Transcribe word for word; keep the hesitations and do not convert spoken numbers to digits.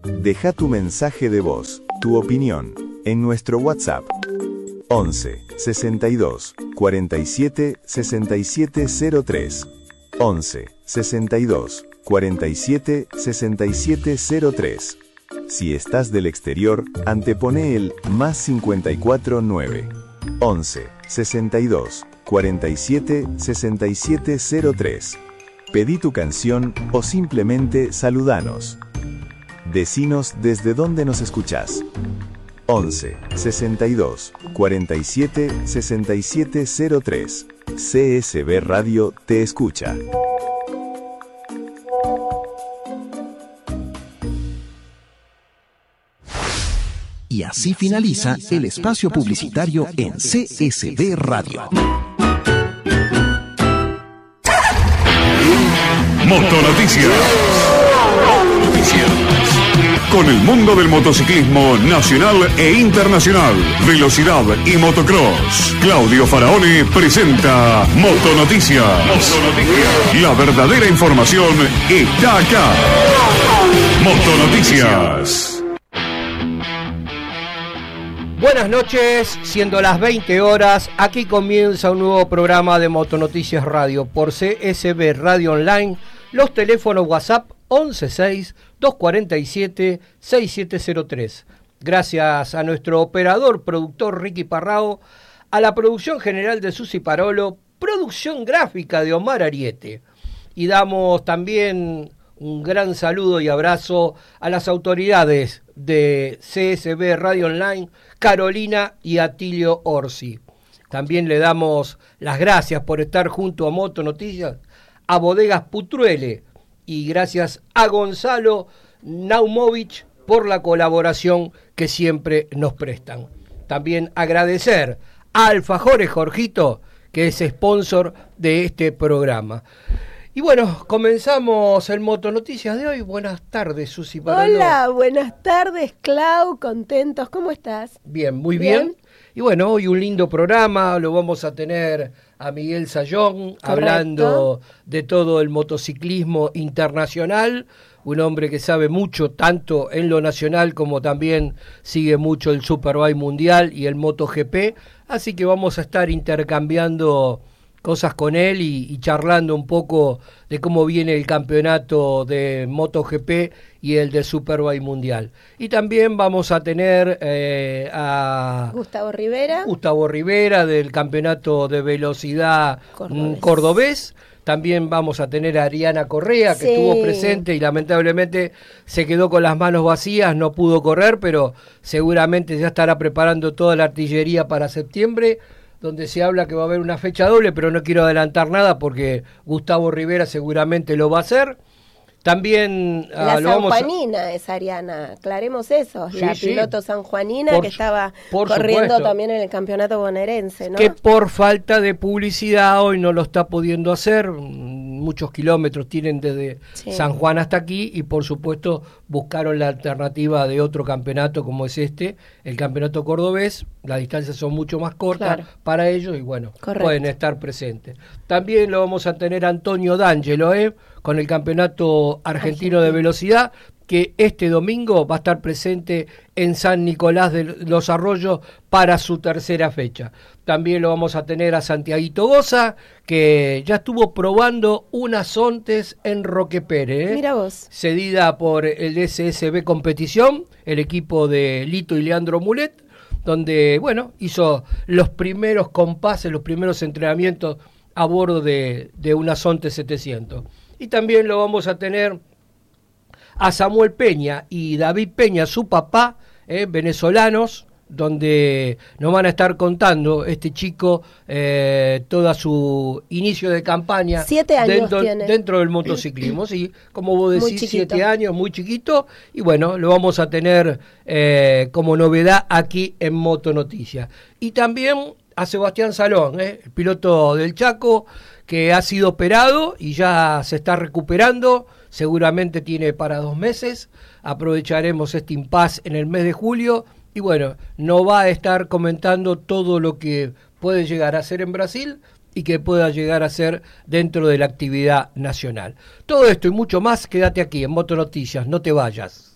Deja tu mensaje de voz, tu opinión, en nuestro WhatsApp. once, sesenta y dos, cuarenta y siete, sesenta y siete cero tres. once, sesenta y dos, cuarenta y siete, sesenta y siete cero tres. Si estás del exterior, antepone el más cincuenta y cuatro nueve. once, sesenta y dos, cuarenta y siete, sesenta y siete cero tres. Pedí tu canción o simplemente saludanos. Decinos desde dónde nos escuchás. once, sesenta y dos, cuarenta y siete, sesenta y siete cero tres. C S B Radio te escucha. Y así finaliza el espacio publicitario en C S B Radio. Motonoticias. Con el mundo del motociclismo nacional e internacional, velocidad y motocross. Claudio Faraone presenta Motonoticias. Motonoticias. La verdadera información está acá. Motonoticias. Buenas noches, siendo las veinte horas, aquí comienza un nuevo programa de Motonoticias Radio por C S B Radio Online, los teléfonos WhatsApp once seis, dos cuarenta y siete, sesenta y siete cero tres. Gracias a nuestro operador, productor Ricky Parrao, a la producción general de Susi Parolo, producción gráfica de Omar Ariete. Y damos también un gran saludo y abrazo a las autoridades de C S B Radio Online, Carolina y Atilio Orsi. También le damos las gracias por estar junto a Motonoticias, a Bodegas Putruele, y gracias a Gonzalo Naumovich por la colaboración que siempre nos prestan. También agradecer a Alfajores Jorgito, que es sponsor de este programa. Y bueno, comenzamos el Motonoticias de hoy. Buenas tardes, Susi Parolo. Hola, buenas tardes, Clau, contentos, ¿cómo estás? Bien, muy bien. bien. Y bueno, hoy un lindo programa, lo vamos a tener a Miguel Sayón, correcto, hablando de todo el motociclismo internacional, un hombre que sabe mucho, tanto en lo nacional como también sigue mucho el Superbike Mundial y el MotoGP, así que vamos a estar intercambiando cosas con él y, y charlando un poco de cómo viene el campeonato de MotoGP y el de Superbike Mundial. Y también vamos a tener eh, a Gustavo Rivera. Gustavo Rivera del campeonato de velocidad cordobés. cordobés. También vamos a tener a Ariana Correa, que sí. estuvo presente y lamentablemente se quedó con las manos vacías, no pudo correr, pero seguramente ya estará preparando toda la artillería para septiembre, donde se habla que va a haber una fecha doble, pero no quiero adelantar nada porque Gustavo Rivera seguramente lo va a hacer. También la uh, lo vamos sanjuanina a... es Ariana, aclaremos eso, sí, la sí. piloto sanjuanina por, que estaba corriendo supuesto. también en el campeonato bonaerense, ¿no? Que por falta de publicidad hoy no lo está pudiendo hacer, muchos kilómetros tienen desde sí. San Juan hasta aquí y por supuesto buscaron la alternativa de otro campeonato como es este, el campeonato cordobés, las distancias son mucho más cortas claro. para ellos y bueno, correcto. Pueden estar presentes. También lo vamos a tener a Antonio D'Angelo, ¿eh? con el campeonato argentino de velocidad, que este domingo va a estar presente en San Nicolás de los Arroyos para su tercera fecha. También lo vamos a tener a Santiaguito Goza, que ya estuvo probando unas ontes en Roque Pérez, ¿eh? Mira vos. Cedida por el S S B Competición, el equipo de Lito y Leandro Mulet, donde, bueno, hizo los primeros compases, los primeros entrenamientos a bordo de, de una Sonte setecientos. Y también lo vamos a tener a Samuel Peña y David Peña, su papá, eh, venezolanos, donde nos van a estar contando este chico eh, toda su inicio de campaña siete años dentro, tiene. dentro del motociclismo, sí, como vos decís, siete años, muy chiquito, y bueno, lo vamos a tener eh, como novedad aquí en Motonoticias. Y también a Sebastián Salón, eh, el piloto del Chaco, que ha sido operado y ya se está recuperando, seguramente tiene para dos meses, aprovecharemos este impasse en el mes de julio, y bueno, nos va a estar comentando todo lo que puede llegar a ser en Brasil y que pueda llegar a ser dentro de la actividad nacional. Todo esto y mucho más, quédate aquí en Motonoticias, no te vayas.